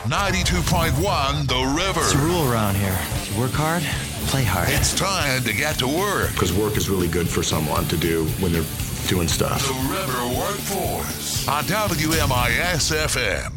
92.1 The River. It's a rule around here. If you work hard, play hard. It's time to get to work. Because work is really good for someone to do when they're doing stuff. The River Workforce on WMIS FM.